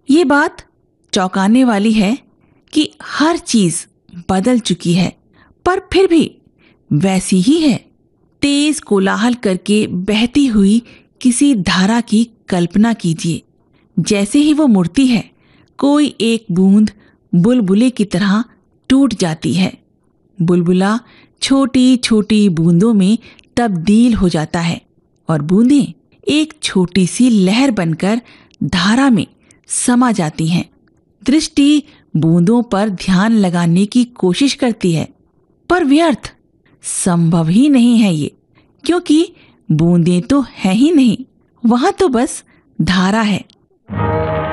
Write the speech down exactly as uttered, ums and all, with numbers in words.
ये बात चौंकाने वाली है कि हर चीज बदल चुकी है, पर फिर भी वैसी ही है। तेज कोलाहल करके बहती हुई किसी धारा की कल्पना कीजिए। जैसे ही वो मुड़ती है, कोई एक बूंद बुलबुले की तरह टूट जाती है। बुलबुला छोटी छोटी बूंदों में तब्दील हो जाता है और बूंदें एक छोटी सी लहर बनकर धारा में समा जाती हैं। दृष्टि बूंदों पर ध्यान लगाने की कोशिश करती है, पर व्यर्थ। संभव ही नहीं है ये, क्योंकि बूंदें तो है ही नहीं, वहां तो बस धारा है।